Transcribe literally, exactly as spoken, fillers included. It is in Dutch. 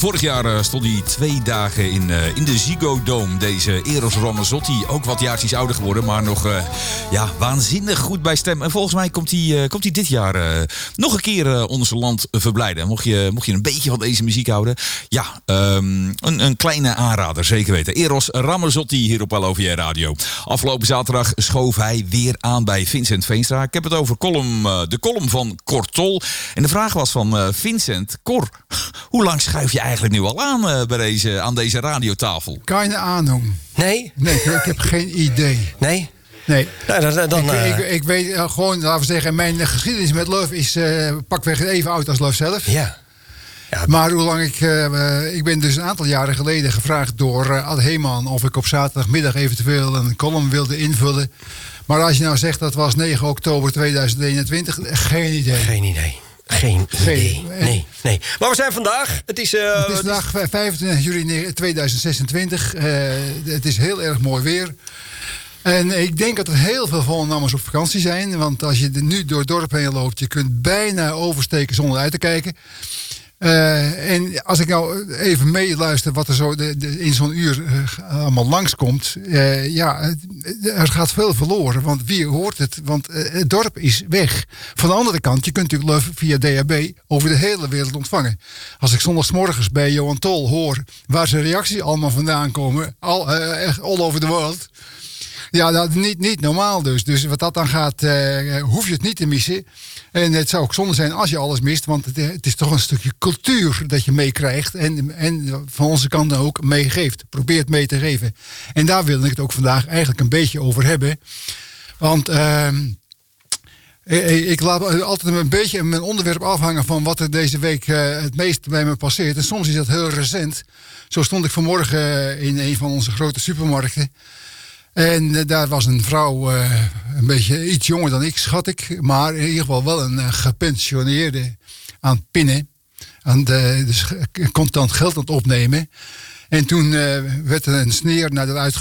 vorig jaar uh, stond hij twee dagen in, uh, in de Ziggo Dome. Deze Eros Ramazzotti, ook wat jaartjes ouder geworden, maar nog uh, ja, waanzinnig goed bij stem. En volgens mij komt hij, uh, komt hij dit jaar uh, nog een keer uh, ons land verblijden. Mocht je, mocht je een beetje van deze muziek houden, ja, um, een, een kleine aanrader, zeker weten. Eros Ramazzotti hier op L O V J Radio. Afgelopen zaterdag schoof hij weer aan bij Vincent Veenstra. Ik heb het over column, uh, de column van Cor Tol. En de vraag was van uh, Vincent, Cor, hoe lang schuif je eigenlijk nu al aan uh, bij deze, aan deze radiotafel? Keine Ahnung. Nee? Nee, ik heb geen idee. Nee? Nee. Nou, dan, dan, ik, uh... ik, ik weet uh, gewoon, laten we zeggen, mijn geschiedenis met Love is uh, pakweg even oud als Love zelf. Ja. Ja. Maar hoe lang ik... Uh, ik ben dus een aantal jaren geleden gevraagd door uh, Ad Heeman of ik op zaterdagmiddag eventueel een column wilde invullen. Maar als je nou zegt dat was negen oktober tweeduizend eenentwintig, geen idee. Geen idee. Geen idee. Nee, nee. Maar we zijn vandaag. Het is, uh, het is vandaag vijfentwintig juli tweeduizend zesentwintig. Uh, het is heel erg mooi weer. En ik denk dat er heel veel Volendammers op vakantie zijn. Want als je nu door het dorp heen loopt, je kunt bijna oversteken zonder uit te kijken. Uh, en als ik nou even meeluister wat er zo de, de, in zo'n uur uh, allemaal langskomt. Uh, ja, er gaat veel verloren. Want wie hoort het? Want uh, het dorp is weg. Van de andere kant, je kunt natuurlijk Love via D H B over de hele wereld ontvangen. Als ik zondagsmorgens bij Johan Tol hoor waar zijn reacties allemaal vandaan komen. Al, uh, echt all over the world. Ja, dat niet, niet normaal dus. Dus wat dat dan gaat, uh, hoef je het niet te missen. En het zou ook zonde zijn als je alles mist. Want het, het is toch een stukje cultuur dat je meekrijgt. En, en van onze kant dan ook meegeeft. Probeer het mee te geven. En daar wil ik het ook vandaag eigenlijk een beetje over hebben. Want uh, ik laat altijd een beetje mijn onderwerp afhangen van wat er deze week uh, het meest bij me passeert. En soms is dat heel recent. Zo stond ik vanmorgen in een van onze grote supermarkten. En uh, daar was een vrouw, uh, een beetje iets jonger dan ik, schat ik. Maar in ieder geval wel een uh, gepensioneerde aan het pinnen. Aan de, dus contant geld aan het opnemen. En toen uh, werd er een sneer naar de uitgestuurd.